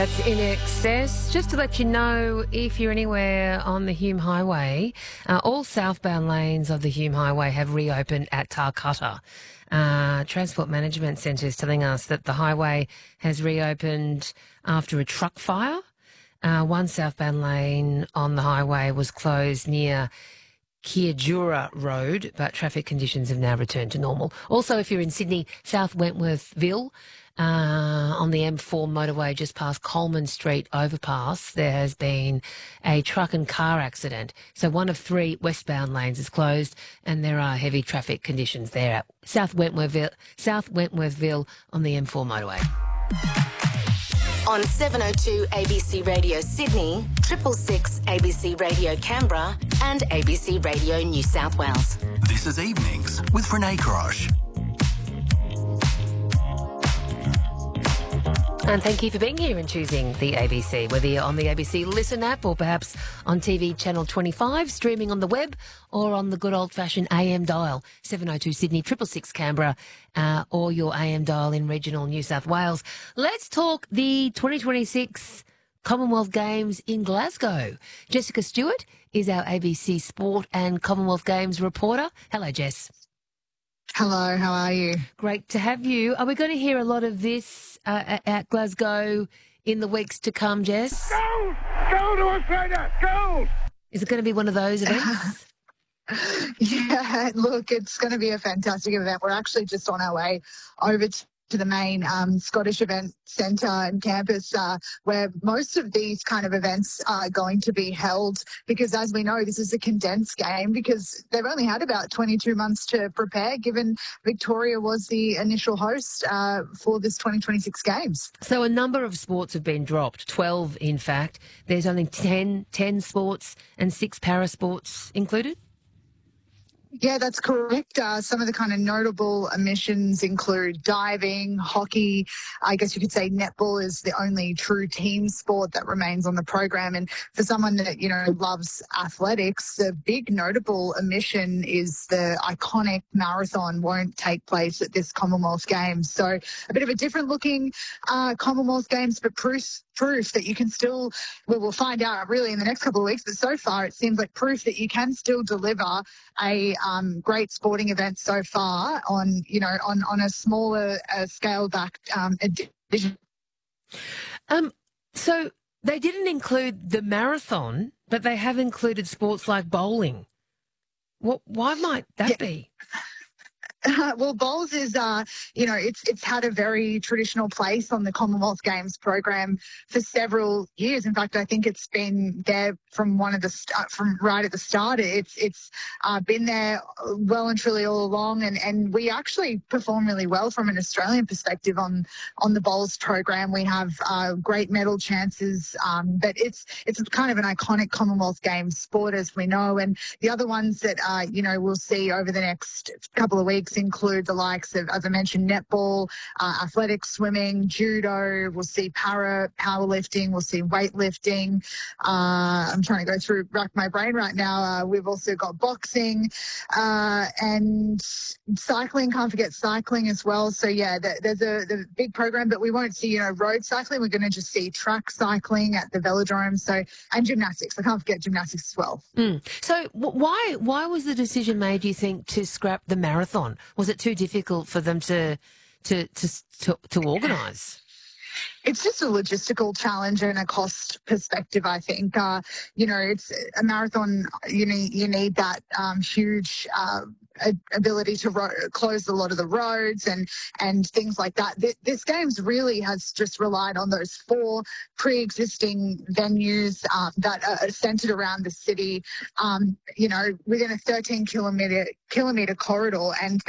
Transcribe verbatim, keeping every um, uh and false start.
That's In Excess. Just to let you know, if you're anywhere on the Hume Highway, uh, all southbound lanes of the Hume Highway have reopened at Tarcutta. Uh, Transport Management Centre is telling us that the highway has reopened after a truck fire. Uh, one southbound lane on the highway was closed near Kiajura Road, but traffic conditions have now returned to normal. Also, if you're in Sydney, South Wentworthville, uh, on the M four motorway just past Coleman Street overpass, there has been a truck and car accident. So one of three westbound lanes is closed and there are heavy traffic conditions there at South Wentworthville, South Wentworthville on the M four motorway. On seven oh two A B C Radio Sydney, triple six A B C Radio Canberra and A B C Radio New South Wales. This is Evenings with Renee Crosh. And thank you for being here and choosing the A B C, whether you're on the A B C Listen app or perhaps on T V channel twenty-five, streaming on the web or on the good old-fashioned A M dial, seven oh two Sydney, triple six Canberra, uh, or your A M dial in regional New South Wales. Let's talk the twenty twenty-six Commonwealth Games in Glasgow. Jessica Stewart is our A B C Sport and Commonwealth Games reporter. Hello, Jess. Hello, how are you? Great to have you. Are we going to hear a lot of this uh, at Glasgow in the weeks to come, Jess? Gold! Gold to Australia! Gold! Is it going to be one of those events? Yeah, look, it's going to be a fantastic event. We're actually just on our way over to to the main um, Scottish Event Centre and campus uh, where most of these kind of events are going to be held because, as we know, this is a condensed game because they've only had about twenty-two months to prepare, given Victoria was the initial host uh, for this twenty twenty-six Games. So a number of sports have been dropped, twelve in fact. There's only ten, ten sports and six para-sports included? Yeah, that's correct. Uh, some of the kind of notable omissions include diving, hockey. I guess you could say netball is the only true team sport that remains on the program. And for someone that, you know, loves athletics, the big notable omission is the iconic marathon won't take place at this Commonwealth Games. So a bit of a different looking uh, Commonwealth Games, but proof, proof that you can still, we will find out really in the next couple of weeks, but so far it seems like proof that you can still deliver a um, great sporting event so far on, you know, on, on a smaller uh, scale back um, edition. Um, so they didn't include the marathon, but they have included sports like bowling. What? Why might that yeah. be? Uh, well, bowls is, uh, you know, it's it's had a very traditional place on the Commonwealth Games program for several years. In fact, I think it's been there from one of the st- from right at the start. It's it's uh, been there well and truly all along, and, and we actually perform really well from an Australian perspective on on the bowls program. We have uh, great medal chances, um, but it's it's kind of an iconic Commonwealth Games sport, as we know. And the other ones that uh, you know we'll see over the next couple of weeks include the likes of, as I mentioned, netball, uh, athletics, swimming, judo. We'll see para powerlifting. We'll see weightlifting. Uh, I'm trying to go through, rack my brain right now. Uh, we've also got boxing uh, and cycling. Can't forget cycling as well. So yeah, the, there's a the big program, but we won't see, you know, road cycling. We're going to just see track cycling at the velodrome. So and gymnastics. I can't forget gymnastics as well. Mm. So w- why why was the decision made, do you think, to scrap the marathon? Was it too difficult for them to to to to, to organise? It's just a logistical challenge and a cost perspective, I think. Uh, you know, it's a marathon, you need, you need that um, huge uh, ability to ro- close a lot of the roads and, and things like that. Th- this Games really has just relied on those four pre-existing venues um, that are centred around the city, um, you know, within a thirteen kilometre kilometre corridor. And